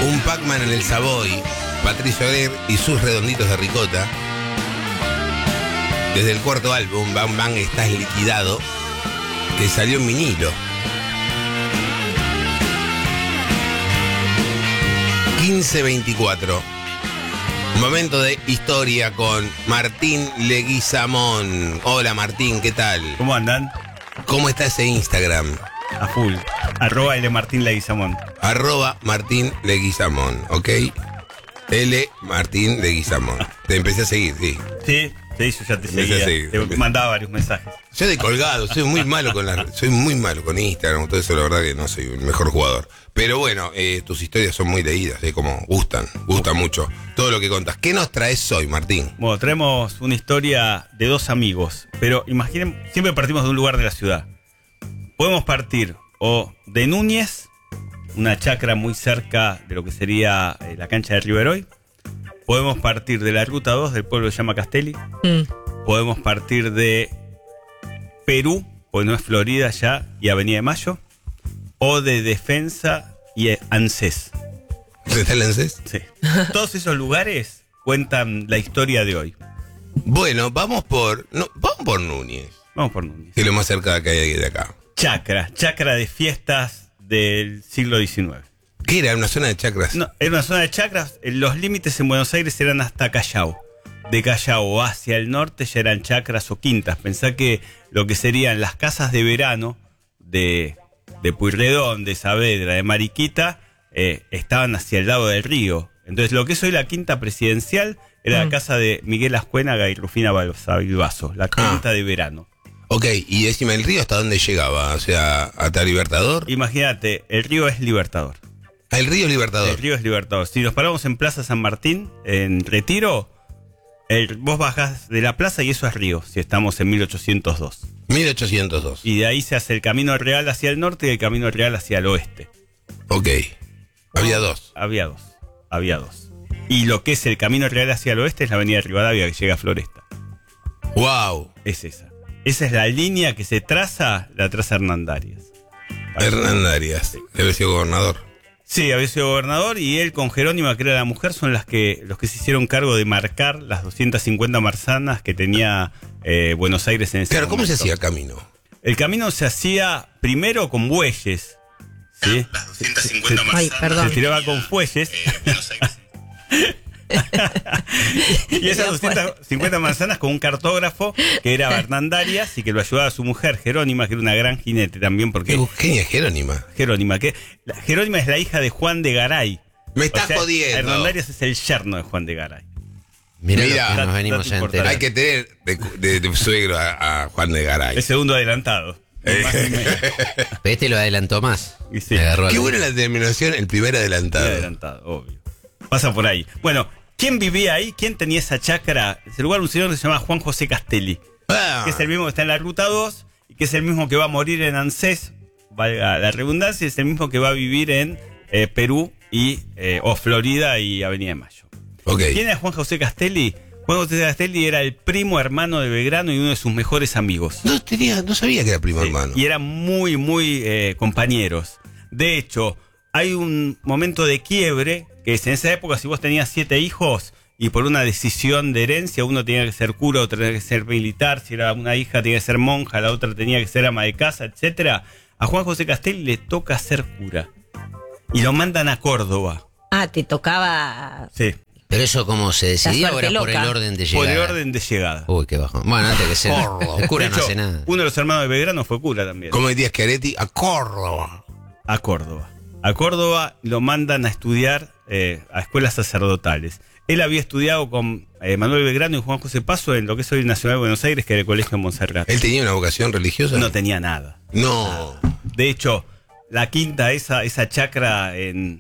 Un Pac-Man en el Savoy, Patricio Aguirre y sus redonditos de ricota. Desde el cuarto álbum, Bang Bang Estás Liquidado, que salió en vinilo. 15:24. Momento de historia con Martín Leguizamón. Hola Martín, ¿qué tal? ¿Cómo andan? ¿Cómo está ese Instagram? A full. @Martín Leguizamón. @Martín Leguizamón, ¿ok? Martín Leguizamón. Te empecé a seguir, sí. Sí, yo ya te seguía. Te mandaba varios mensajes. Yo de colgado, soy muy malo con Instagram, todo eso, la verdad que no soy el mejor jugador. Pero bueno, tus historias son muy leídas, como gustan mucho. Todo lo que contás. ¿Qué nos traes hoy, Martín? Bueno, traemos una historia de dos amigos, pero imaginen, siempre partimos de un lugar de la ciudad. Podemos partir o de Núñez, una chacra muy cerca de lo que sería la cancha de Riveroy. Podemos partir de la ruta 2 del pueblo que se llama Castelli. Podemos partir de Perú, porque no es Florida ya, y Avenida de Mayo. O de Defensa y ANSES. ¿Está el ANSES? Sí. Todos esos lugares cuentan la historia de hoy. Bueno, vamos por Núñez. Vamos por Núñez. Que es lo más cerca que hay de acá. Chacra de fiestas del siglo XIX. ¿Qué era? ¿Una zona de chacras? No, era una zona de chacras. Los límites en Buenos Aires eran hasta Callao. De Callao hacia el norte ya eran chacras o quintas. Pensá que lo que serían las casas de verano de Pueyrredón, de Saavedra, de Mariquita, estaban hacia el lado del río. Entonces lo que es hoy la quinta presidencial era la casa de Miguel Ascuénaga y Rufina Balbazo, la quinta de verano. Ok, y decime, ¿el río hasta dónde llegaba? O sea, ¿hasta Libertador? Imagínate, el río es Libertador. ¿El río es Libertador? El río es Libertador. Si nos paramos en Plaza San Martín, en Retiro, vos bajás de la plaza y eso es río, si estamos en 1802. 1802. Y de ahí se hace el Camino Real hacia el norte y el Camino Real hacia el oeste. Ok. Había dos. Había dos. Y lo que es el Camino Real hacia el oeste es la avenida Rivadavia que llega a Floresta. ¡Wow! Es esa. Esa es la línea que se traza, la traza Hernán Darias. Hernán Darias, sí. Había sido gobernador. Sí, había sido gobernador y él con Jerónima, que era la mujer, son los que se hicieron cargo de marcar las 250 manzanas que tenía Buenos Aires en ese momento. ¿Cómo se hacía el camino? El camino se hacía primero con bueyes. ¿Sí? Las 250 manzanas. Se tiraba con fuelles. Buenos Aires. Y esas 250 manzanas con un cartógrafo que era Hernán Darias y que lo ayudaba a su mujer Jerónima, que era una gran jinete también. Porque ¿Qué es Jerónima? Jerónima es la hija de Juan de Garay. Me estás jodiendo. Hernán Darias es el yerno de Juan de Garay. Mira, nos venimos a enterar. Hay que tener de suegro a Juan de Garay. El segundo adelantado. Este lo adelantó más. Sí. Qué buena la terminación, el primer adelantado. El adelantado, obvio. Pasa por ahí. Bueno, ¿quién vivía ahí? ¿Quién tenía esa chacra? En ese lugar un señor que se llama Juan José Castelli, que es el mismo que está en la ruta 2 y que es el mismo que va a morir en ANSES, valga la redundancia, es el mismo que va a vivir en Perú o Florida y Avenida de Mayo. Okay. ¿Quién era Juan José Castelli? Juan José Castelli era el primo hermano de Belgrano y uno de sus mejores amigos. No sabía que era primo hermano. Y eran muy, muy compañeros. De hecho, hay un momento de quiebre, que es en esa época, si vos tenías 7 hijos y por una decisión de herencia, uno tenía que ser cura, otro tenía que ser militar, si era una hija tenía que ser monja, la otra tenía que ser ama de casa, etcétera. A Juan José Castelli le toca ser cura. Y lo mandan a Córdoba. Ah, te tocaba... Sí. Pero eso cómo se decidía ahora por el orden de llegada. Por el orden de llegada. Uy, qué bajón. Bueno, antes que ser el cura no hace nada. Uno de los hermanos de Belgrano fue cura también. ¿Cómo dirías Schiaretti? A Córdoba. A Córdoba. A Córdoba lo mandan a estudiar a escuelas sacerdotales. Él había estudiado con Manuel Belgrano y Juan José Paso en lo que es hoy Nacional de Buenos Aires, que era el colegio en Montserrat. ¿Él tenía una vocación religiosa? No tenía nada. No. De hecho, la quinta, esa chacra en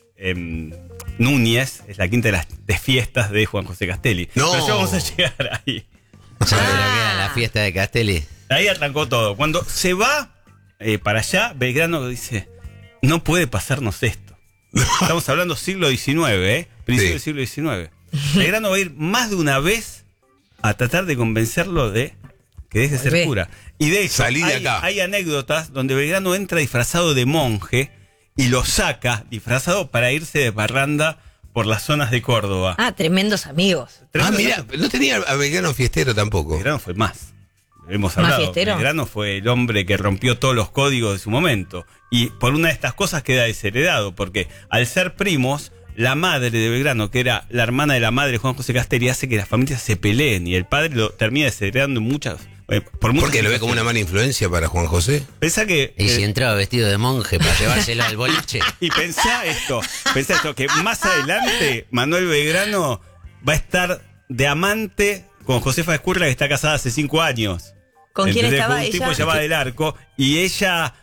Núñez, es la quinta de fiestas de Juan José Castelli. No. Pero ya vamos a llegar ahí. ¿Sabes lo que era la fiesta de Castelli? Ahí arrancó todo. Cuando se va para allá, Belgrano dice, no puede pasarnos esto. Estamos hablando siglo XIX, principio del siglo XIX. Belgrano va a ir más de una vez a tratar de convencerlo de que deje de ser cura. Y de hecho, Salí de acá. hay anécdotas donde Belgrano entra disfrazado de monje y lo saca disfrazado para irse de parranda por las zonas de Córdoba. Ah, tremendos amigos. Mira, no tenía a Belgrano fiestero tampoco. Belgrano fue más. Hemos hablado. Fiestero. Belgrano fue el hombre que rompió todos los códigos de su momento. Y por una de estas cosas queda desheredado, porque al ser primos, la madre de Belgrano, que era la hermana de la madre de Juan José Castelli, hace que las familias se peleen y el padre lo termina desheredando en muchas. Porque lo ve como una mala influencia para Juan José. Pensá que. Y si entraba vestido de monje para llevárselo al boliche. Y pensá esto, que más adelante Manuel Belgrano va a estar de amante con Josefa Escurra, que está casada hace 5 años. ¿Con quién estaba un ella? tipo llamado del Arco, y ella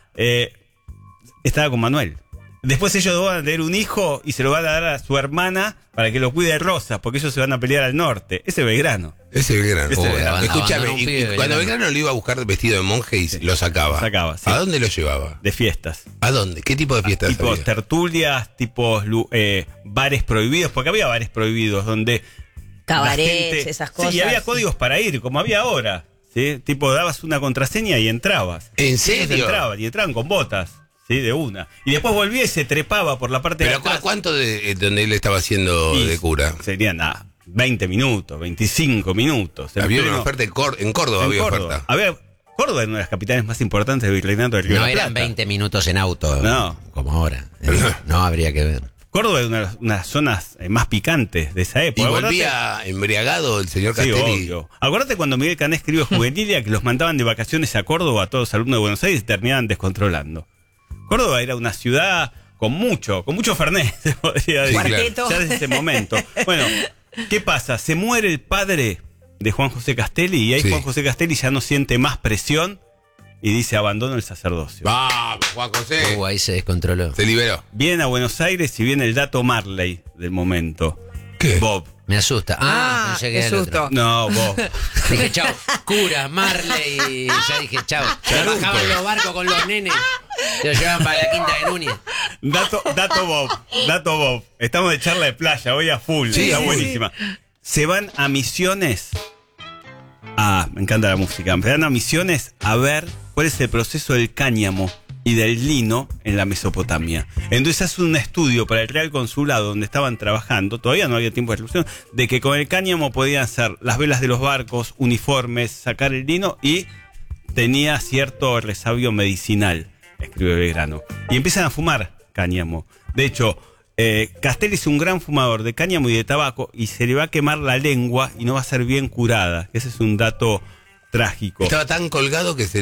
estaba con Manuel. Después ellos van a tener un hijo y se lo van a dar a su hermana para que lo cuide de Rosas, porque ellos se van a pelear al norte. Ese es Belgrano. Ese Belgrano. Belgrano. Escúchame, y cuando Belgrano lo iba a buscar vestido de monje y lo sacaba. Sí. ¿A dónde lo llevaba? De fiestas. ¿A dónde? ¿Qué tipo de fiestas Tipo había? tertulias, tipo bares prohibidos, porque había bares prohibidos donde Cabarets, esas cosas. Sí, y había códigos para ir, como había ahora. ¿Sí? Tipo, dabas una contraseña y entrabas. ¿En serio? Entraban con botas. Sí, de una. Y después volvía y se trepaba por la parte de atrás. ¿Pero cuánto de donde él estaba haciendo de cura? Serían 20 minutos, 25 minutos. Había una oferta en Córdoba. Oferta. Córdoba era una de las capitales más importantes del Virreinato de Río de la Plata. No eran 20 minutos en auto, no, como ahora. No habría que ver. Córdoba es una de las zonas más picantes de esa época. ¿Y volvía embriagado el señor Castelli? Sí, obvio. Acuérdate cuando Miguel Cané escribió Juvenilia, que los mandaban de vacaciones a Córdoba a todos los alumnos de Buenos Aires y terminaban descontrolando. Córdoba era una ciudad con mucho fernet, se podría decir. Cuarteto. Ya desde ese momento. Bueno, ¿qué pasa? Se muere el padre de Juan José Castelli y ahí Juan José Castelli ya no siente más presión y dice abandono el sacerdocio. ¡Vamos, Juan José! Ahí se descontroló. Se liberó. Viene a Buenos Aires y viene el dato Marley del momento. ¿Qué? Bob. Me asusta. Pensé que qué era el susto. otro. No, Bob. Dije, chao, cura, Marley, y ya dije, chao. Se bajaban los barcos con los nenes. Se los llevaban para la Quinta de Núñez. Dato Bob. Estamos de charla de playa, hoy a full. Sí, está sí, buenísima. Se van a Misiones. Me encanta la música. Se van a Misiones a ver cuál es el proceso del cáñamo y del lino en la Mesopotamia. Entonces hace un estudio para el Real Consulado donde estaban trabajando, todavía no había tiempo de revolución, de que con el cáñamo podían hacer las velas de los barcos, uniformes, sacar el lino y tenía cierto resabio medicinal, escribe Belgrano. Y empiezan a fumar cáñamo. De hecho, Castelli es un gran fumador de cáñamo y de tabaco y se le va a quemar la lengua y no va a ser bien curada. Ese es un dato trágico. Estaba tan colgado que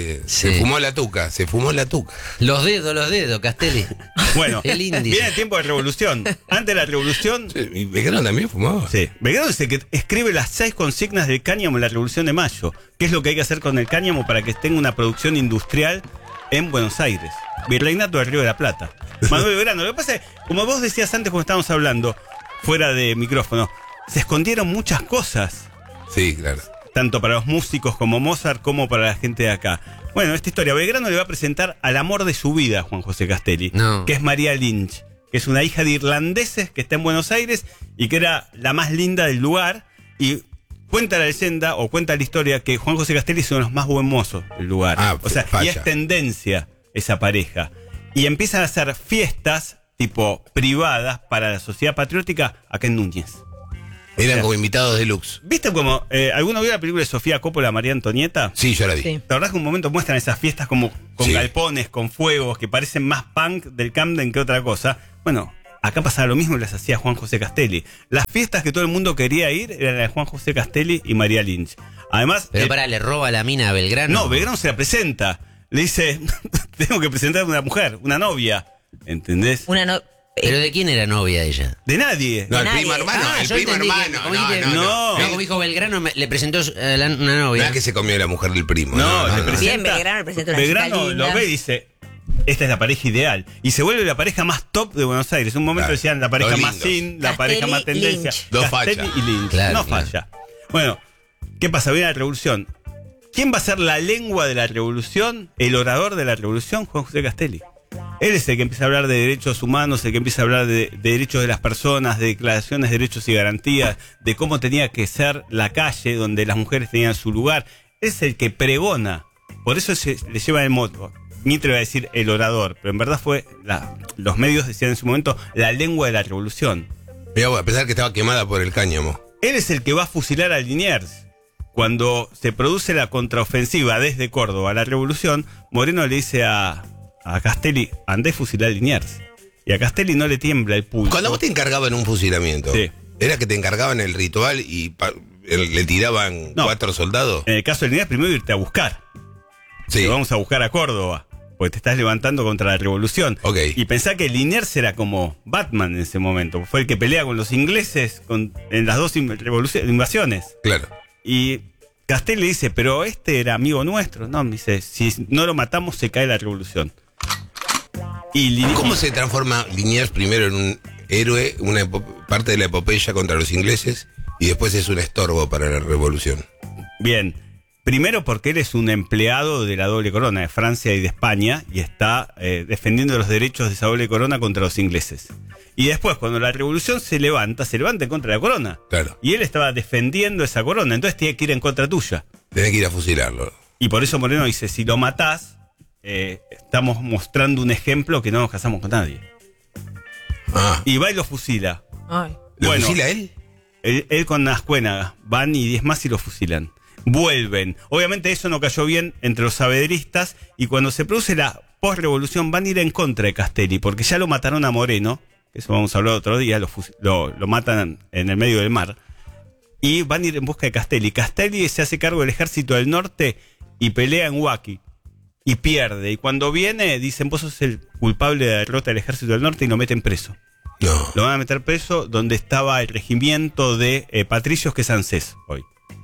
se fumó la tuca. Se fumó la tuca. Los dedos, Castelli. Bueno, el índice. Viene el tiempo de revolución. Antes de la revolución. Sí, y Belgrano también fumaba. Sí. Belgrano es el que escribe las 6 consignas del cáñamo en la Revolución de Mayo. ¿Qué es lo que hay que hacer con el cáñamo para que tenga una producción industrial en Buenos Aires? Virreinato del Río de la Plata. Manuel Belgrano. Lo que pasa es, como vos decías antes cuando estábamos hablando, fuera de micrófono, se escondieron muchas cosas. Sí, claro. Tanto para los músicos como Mozart, como para la gente de acá. Bueno, esta historia, Belgrano le va a presentar al amor de su vida a Juan José Castelli, que es María Lynch, que es una hija de irlandeses que está en Buenos Aires y que era la más linda del lugar. Y cuenta la leyenda, o cuenta la historia, que Juan José Castelli es uno de los más buen mozos del lugar. O sea, y es tendencia esa pareja. Y empiezan a hacer fiestas, tipo privadas, para la sociedad patriótica acá en Núñez. Eran como invitados deluxe. ¿Viste como alguno vio la película de Sofía Coppola, María Antonieta? Sí, yo la vi. Sí. La verdad es que un momento muestran esas fiestas como con galpones, con fuegos, que parecen más punk del Camden que otra cosa. Bueno, acá pasaba lo mismo y las hacía Juan José Castelli. Las fiestas que todo el mundo quería ir eran las de Juan José Castelli y María Lynch. Además... Pero le roba la mina a Belgrano. No, Belgrano se la presenta. Le dice, tengo que presentar a una mujer, una novia. ¿Entendés? ¿Pero de quién era novia ella? De nadie. No, De el nadie. primo hermano. El yo primo entendí hermano. no. Como dijo Belgrano, le presentó una novia. No es que se comió la mujer del primo. No, le presenta. Bien, Belgrano le presenta una chica Belgrano linda. lo ve y dice, esta es la pareja ideal. Y se vuelve la pareja más top de Buenos Aires. En un momento Claro. decían la pareja Los más lindos. sin, la Castelli, pareja más tendencia. Lynch. Dos Castelli fachas. y Lynch. Claro, no claro. falla. Bueno, ¿qué pasa? Viene la revolución. ¿Quién va a ser la lengua de la revolución? El orador de la revolución, Juan José Castelli. Él es el que empieza a hablar de derechos humanos, el que empieza a hablar de derechos de las personas, de declaraciones de derechos y garantías, de cómo tenía que ser la calle donde las mujeres tenían su lugar. Es el que pregona. Por eso le lleva el moto. Mitre va a decir el orador, pero en verdad fue, los medios decían en su momento, la lengua de la revolución. Mirá, a pesar que estaba quemada por el cáñamo. Él es el que va a fusilar a Liniers. Cuando se produce la contraofensiva desde Córdoba a la revolución, Moreno le dice a Castelli, andé a fusilar a Liniers. Y a Castelli no le tiembla el pulso. Cuando vos te encargaban un fusilamiento, Sí. ¿era que te encargaban el ritual y le tiraban 4 soldados? En el caso de Liniers, primero irte a buscar. Sí. Te vamos a buscar a Córdoba, porque te estás levantando contra la revolución. Ok. Y pensá que Liniers era como Batman en ese momento. Fue el que pelea con los ingleses en las 2 invasiones. Claro. Y Castelli le dice, pero este era amigo nuestro. No, me dice, si no lo matamos se cae la revolución. Y ¿Cómo se transforma Liniers primero en un héroe, una parte de la epopeya contra los ingleses, y después es un estorbo para la revolución? Bien, primero porque él es un empleado de la doble corona, de Francia y de España, y está defendiendo los derechos de esa doble corona contra los ingleses. Y después, cuando la revolución se levanta en contra de la corona. Claro. Y él estaba defendiendo esa corona, entonces tiene que ir en contra tuya. Tenés que ir a fusilarlo. Y por eso Moreno dice, si lo matás, estamos mostrando un ejemplo que no nos casamos con nadie. Ah. Y va y lo fusila. Ay. ¿Lo Bueno, fusila él? Él con Ascuénaga van y 10 más y lo fusilan. Vuelven. Obviamente eso no cayó bien entre los saavedristas, y cuando se produce la posrevolución van a ir en contra de Castelli, porque ya lo mataron a Moreno, que eso vamos a hablar otro día, lo matan en el medio del mar, y van a ir en busca de Castelli. Castelli se hace cargo del ejército del norte y pelea en Huaki. Y pierde. Y cuando viene, dicen, vos sos el culpable de la derrota del ejército del norte, y lo meten preso. No. Lo van a meter preso donde estaba el regimiento de patricios, que es ANSES hoy.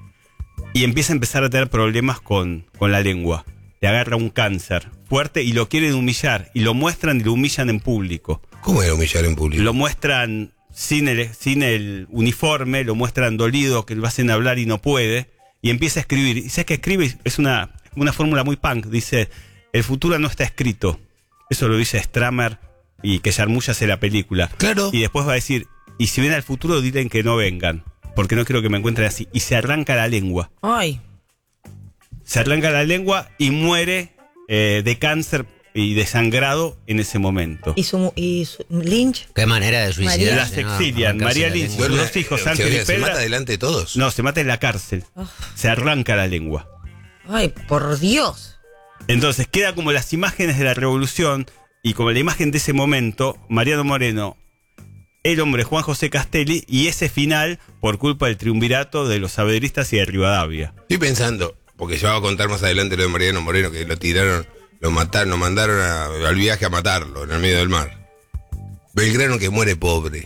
Y empieza a tener problemas con la lengua. Le agarra un cáncer fuerte y lo quieren humillar. Y lo muestran y lo humillan en público. ¿Cómo era humillar en público? Lo muestran sin el uniforme, lo muestran dolido, que lo hacen hablar y no puede. Y empieza a escribir. Y sabes que escribe, es una fórmula muy punk. Dice, el futuro no está escrito. Eso lo dice Stramer, y que Yarmulla hace la película. Claro. Y después va a decir, y si vienen al futuro, dilen que no vengan, porque no quiero que me encuentren así. Y se arranca la lengua. Ay. Se arranca la lengua y muere de cáncer y desangrado en ese momento. ¿Y su Lynch? Qué manera de suicidarse. Las exilian. María Lynch, sus 2 hijos, Ángel y ¿Se Pedra. mata delante de todos? No, se mata en la cárcel. Se arranca la lengua. Ay, por Dios. Entonces queda como las imágenes de la revolución, y como la imagen de ese momento, Mariano Moreno, el hombre Juan José Castelli, y ese final por culpa del triunvirato de los saavedristas y de Rivadavia. Estoy pensando, porque ya va a contar más adelante lo de Mariano Moreno, que lo tiraron, lo mataron, lo mandaron al viaje a matarlo en el medio del mar. Belgrano que muere pobre.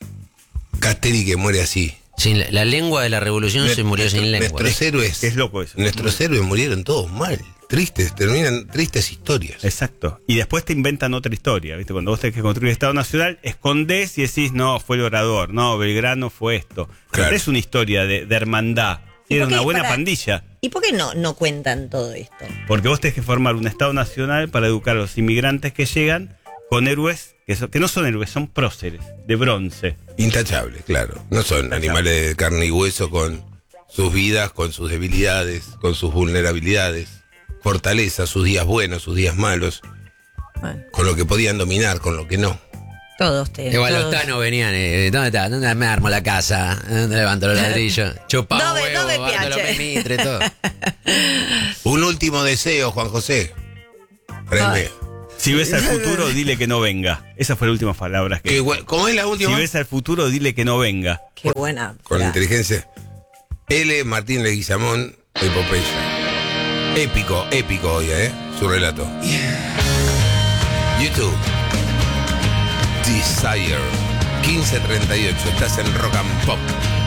Castelli que muere así. Sin la lengua de la revolución se murió sin lengua. Nuestros héroes. Es loco eso. Nuestros héroes murieron todos mal. Tristes, terminan tristes historias. Exacto. Y después te inventan otra historia, ¿viste? Cuando vos tenés que construir el Estado Nacional, escondés y decís, no, fue el orador, no, Belgrano fue esto. Claro. Es una historia de hermandad. Era una buena pandilla. ¿Y por qué no cuentan todo esto? Porque vos tenés que formar un Estado Nacional para educar a los inmigrantes que llegan con héroes que no son héroes, son próceres, de bronce. Intachables, claro. No son animales de carne y hueso con sus vidas, con sus debilidades, con sus vulnerabilidades, fortalezas, sus días buenos, sus días malos, Bueno, con lo que podían dominar, con lo que no. todos Igual los tanos venían, ¿dónde está? ¿Dónde me armo la casa? ¿Dónde levanto los ladrillos? Chupa un Dove huevo, bato los piace. penitres, todo. Un último deseo, Juan José. Créeme. Si ves al futuro, dile que no venga. Esas fueron las últimas palabras que... ¿Cómo es la última? Si ves al futuro, dile que no venga. Qué buena. Con frase. inteligencia. L. Martín Leguizamón, Epopeya. Épico hoy, su relato. YouTube. Desire. 1538. Estás en Rock and Pop.